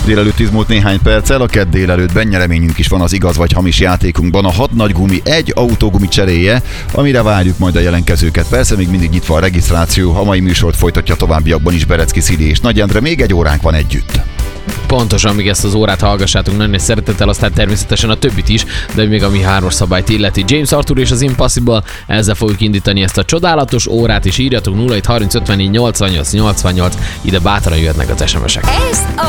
Délelőtt 10 múlt néhány perccel, a kedd délelőttben nyereményünk is van az igaz vagy hamis játékunkban. A 6 nagy gumi egy autógumi cseréje, amire várjuk majd a jelentkezőket. Persze még mindig nyitva a regisztráció, a mai műsort folytatja továbbiakban is Berecki Szili és Nagy Endre, még egy óránk van együtt. Pontosan, míg ezt az órát hallgassátok nagyon szeretettel, aztán természetesen a többit is, de még ami 3-as szabályt illeti. James Arthur és az Impossible, ezzel fogjuk indítani ezt a csodálatos órát, és írjatok 0730 54 88 88, ide bátran jöhetnek az SMS-ek.